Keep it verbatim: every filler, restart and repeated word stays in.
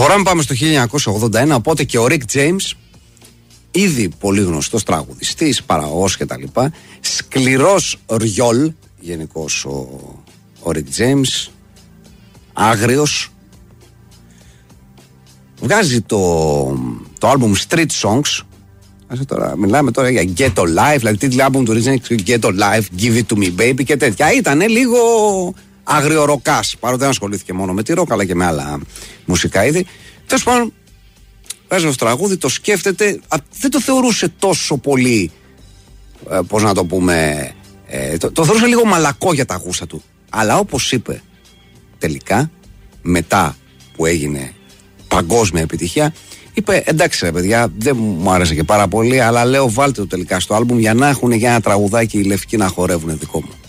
Προχωράμε, πάμε στο χίλια εννιακόσια ογδόντα ένα, οπότε και ο Rick James, ήδη πολύ γνωστός τραγουδιστής, παραγωγός και τα λοιπά, σκληρός ριόλ, γενικώς ο, ο Rick James, άγριος, βγάζει το, το album Street Songs. Τώρα, μιλάμε τώρα για Get a Life, δηλαδή τίτλοι album του Rick James, Get a Life, Give it to me baby και τέτοια. Ήτανε λίγο αγριοροκάς, παρότι δεν ασχολήθηκε μόνο με τη ροκ αλλά και με άλλα μουσικά είδη. Τέλος πάντων, παίζει το τραγούδι, το σκέφτεται, α, δεν το θεωρούσε τόσο πολύ, ε, πώς να το πούμε, ε, το, το θεωρούσε λίγο μαλακό για τα γούστα του. Αλλά όπως είπε τελικά, μετά που έγινε παγκόσμια επιτυχία, είπε εντάξει ρε παιδιά, δεν μου άρεσε και πάρα πολύ, αλλά λέω βάλτε το τελικά στο άλμπουμ για να έχουν για ένα τραγουδάκι οι λευκοί να χορεύουν δικό μου.